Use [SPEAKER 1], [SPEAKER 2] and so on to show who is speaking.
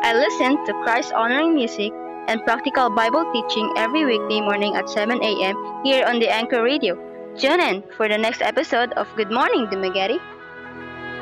[SPEAKER 1] I listen to Christ honoring music and practical Bible teaching every weekday morning at 7 a.m. here on the Anchor Radio. Tune in for the next episode of Good Morning, Dumaguete.